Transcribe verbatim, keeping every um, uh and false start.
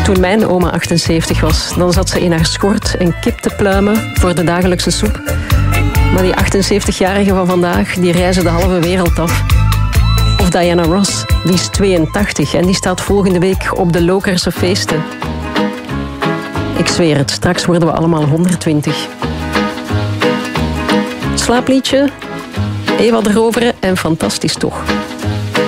Toen mijn oma achtenzeventig was, dan zat ze in haar schort een kip te pluimen voor de dagelijkse soep. Maar die achtenzeventig-jarigen van vandaag, die reizen de halve wereld af. Of Diana Ross, die is tweeëntachtig en die staat volgende week op de Lokerse feesten. Ik zweer het, straks worden we allemaal honderdtwintig. Slaapliedje, Eva de Rovere en Fantastisch toch.